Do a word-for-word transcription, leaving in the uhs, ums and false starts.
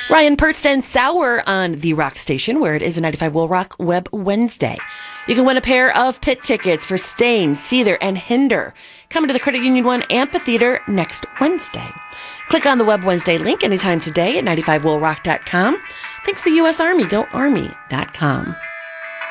Ryan Pertz and Sour on the Rock Station, where it is a ninety-five Will Rock Web Wednesday. You can win a pair of pit tickets for Stain, Seether, and Hinder coming to the Credit Union One Amphitheater next Wednesday. Click on the Web Wednesday link anytime today at ninety-five will rock dot com. Thanks to the U S Army. Go Army dot com.